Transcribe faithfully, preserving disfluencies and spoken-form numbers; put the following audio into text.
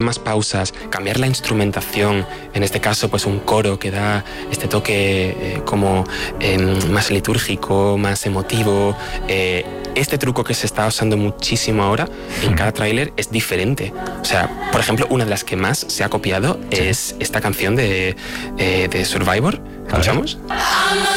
más pausas, cambiar la instrumentación, en este caso pues un coro que da este toque eh, como eh, más litúrgico, más emotivo. Eh, este truco que se está usando muchísimo ahora en cada tráiler es diferente. O sea, por ejemplo, una de las que más se ha copiado es esta canción de, eh, de Survivor. ¿Escuchamos?